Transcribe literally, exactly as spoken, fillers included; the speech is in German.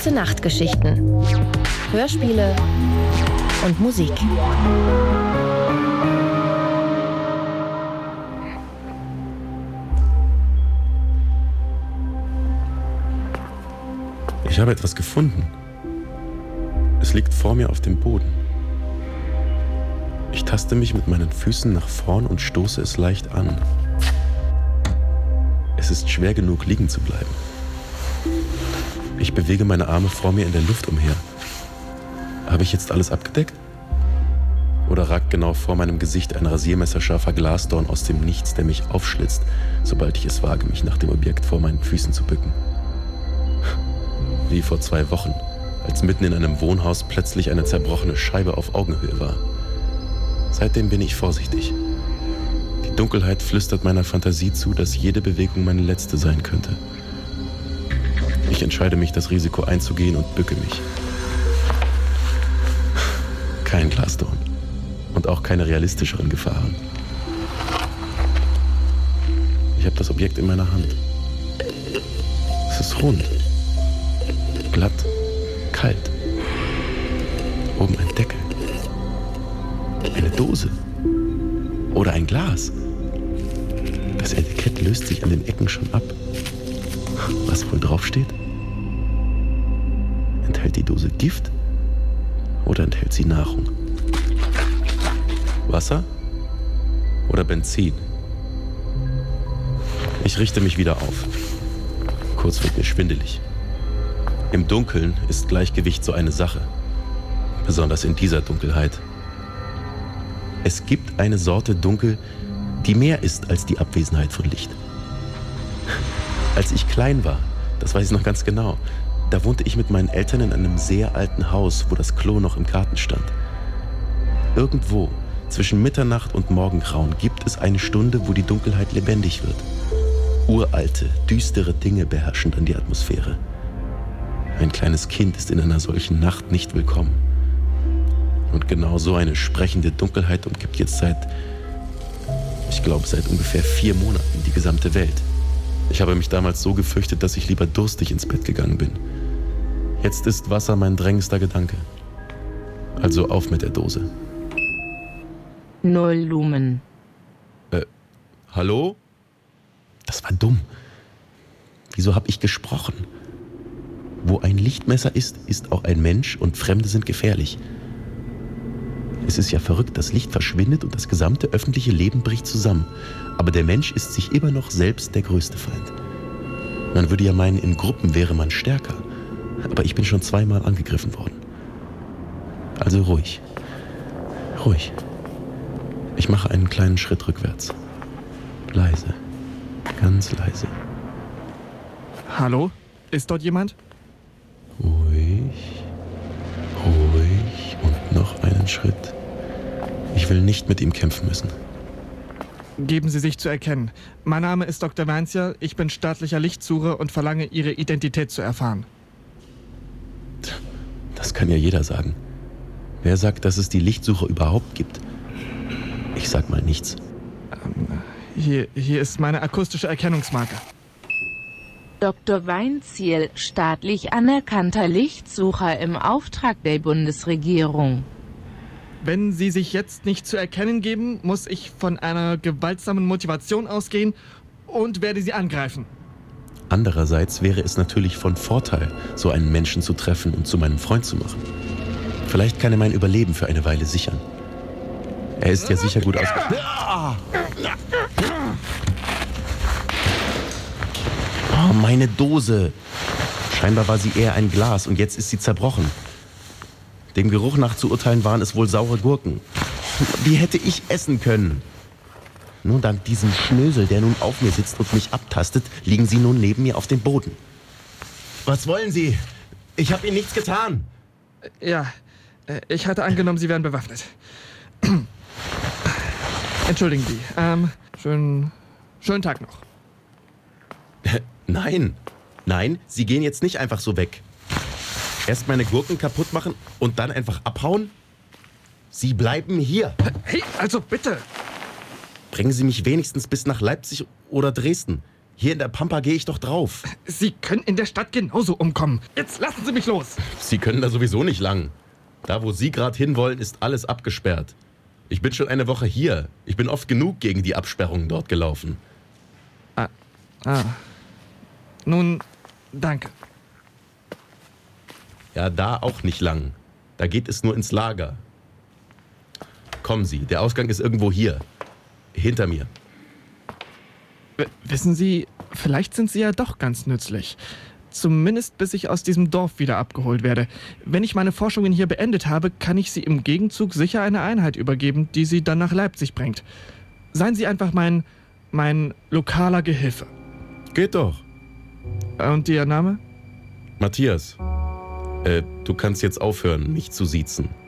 Gute-Nacht-Geschichten, Hörspiele und Musik. Ich habe etwas gefunden. Es liegt vor mir auf dem Boden. Ich taste mich mit meinen Füßen nach vorn und stoße es leicht an. Es ist schwer genug, liegen zu bleiben. Ich bewege meine Arme vor mir in der Luft umher. Habe ich jetzt alles abgedeckt? Oder ragt genau vor meinem Gesicht ein rasiermesserscharfer Glasdorn aus dem Nichts, der mich aufschlitzt, sobald ich es wage, mich nach dem Objekt vor meinen Füßen zu bücken? Wie vor zwei Wochen, als mitten in einem Wohnhaus plötzlich eine zerbrochene Scheibe auf Augenhöhe war. Seitdem bin ich vorsichtig. Die Dunkelheit flüstert meiner Fantasie zu, dass jede Bewegung meine letzte sein könnte. Ich entscheide mich, das Risiko einzugehen und bücke mich. Kein Glasdorn. Und auch keine realistischeren Gefahren. Ich habe das Objekt in meiner Hand. Es ist rund. Glatt. Kalt. Oben ein Deckel. Eine Dose. Oder ein Glas. Das Etikett löst sich an den Ecken schon ab. Was wohl draufsteht? Enthält die Dose Gift? Oder enthält sie Nahrung? Wasser? Oder Benzin? Ich richte mich wieder auf. Kurz wird mir schwindelig. Im Dunkeln ist Gleichgewicht so eine Sache. Besonders in dieser Dunkelheit. Es gibt eine Sorte Dunkel, die mehr ist als die Abwesenheit von Licht. Als ich klein war, das weiß ich noch ganz genau, da wohnte ich mit meinen Eltern in einem sehr alten Haus, wo das Klo noch im Garten stand. Irgendwo zwischen Mitternacht und Morgengrauen gibt es eine Stunde, wo die Dunkelheit lebendig wird. Uralte, düstere Dinge beherrschen dann die Atmosphäre. Ein kleines Kind ist in einer solchen Nacht nicht willkommen. Und genau so eine sprechende Dunkelheit umgibt jetzt seit, ich glaube, seit ungefähr vier Monaten die gesamte Welt. Ich habe mich damals so gefürchtet, dass ich lieber durstig ins Bett gegangen bin. Jetzt ist Wasser mein drängendster Gedanke. Also auf mit der Dose. Null Lumen. Äh, hallo? Das war dumm. Wieso habe ich gesprochen? Wo ein Lichtmesser ist, ist auch ein Mensch und Fremde sind gefährlich. Es ist ja verrückt, das Licht verschwindet und das gesamte öffentliche Leben bricht zusammen. Aber der Mensch ist sich immer noch selbst der größte Feind. Man würde ja meinen, in Gruppen wäre man stärker. Aber ich bin schon zweimal angegriffen worden. Also ruhig. Ruhig. Ich mache einen kleinen Schritt rückwärts. Leise. Ganz leise. Hallo? Ist dort jemand? Ruhig. Ruhig. Und noch einen Schritt. Ich will nicht mit ihm kämpfen müssen. Geben Sie sich zu erkennen. Mein Name ist Doktor Weinzierl, ich bin staatlicher Lichtsucher und verlange Ihre Identität zu erfahren. Das kann ja jeder sagen. Wer sagt, dass es die Lichtsucher überhaupt gibt? Ich sag mal nichts. Ähm, hier, hier ist meine akustische Erkennungsmarke. Doktor Weinzierl, staatlich anerkannter Lichtsucher im Auftrag der Bundesregierung. Wenn Sie sich jetzt nicht zu erkennen geben, muss ich von einer gewaltsamen Motivation ausgehen und werde Sie angreifen. Andererseits wäre es natürlich von Vorteil, so einen Menschen zu treffen und zu meinem Freund zu machen. Vielleicht kann er mein Überleben für eine Weile sichern. Er ist ja sicher gut ausgestattet. Oh, meine Dose. Scheinbar war sie eher ein Glas und jetzt ist sie zerbrochen. Dem Geruch nach zu urteilen waren es wohl saure Gurken. Wie hätte ich essen können? Nur dank diesem Schnösel, der nun auf mir sitzt und mich abtastet, liegen Sie nun neben mir auf dem Boden. Was wollen Sie? Ich habe Ihnen nichts getan. Ja, ich hatte angenommen, Sie wären bewaffnet. Entschuldigen Sie. Ähm, schönen, schönen Tag noch. Nein, nein, Sie gehen jetzt nicht einfach so weg. Erst meine Gurken kaputt machen und dann einfach abhauen? Sie bleiben hier. Hey, also bitte. Bringen Sie mich wenigstens bis nach Leipzig oder Dresden. Hier in der Pampa gehe ich doch drauf. Sie können in der Stadt genauso umkommen. Jetzt lassen Sie mich los. Sie können da sowieso nicht lang. Da, wo Sie gerade hinwollen, ist alles abgesperrt. Ich bin schon eine Woche hier. Ich bin oft genug gegen die Absperrungen dort gelaufen. Ah, ah. Nun, danke. Ja, da auch nicht lang. Da geht es nur ins Lager. Kommen Sie, der Ausgang ist irgendwo hier. Hinter mir. W- wissen Sie, vielleicht sind Sie ja doch ganz nützlich. Zumindest bis ich aus diesem Dorf wieder abgeholt werde. Wenn ich meine Forschungen hier beendet habe, kann ich Sie im Gegenzug sicher eine Einheit übergeben, die Sie dann nach Leipzig bringt. Seien Sie einfach mein, mein lokaler Gehilfe. Geht doch. Und Ihr Name? Matthias, äh, du kannst jetzt aufhören, mich zu siezen.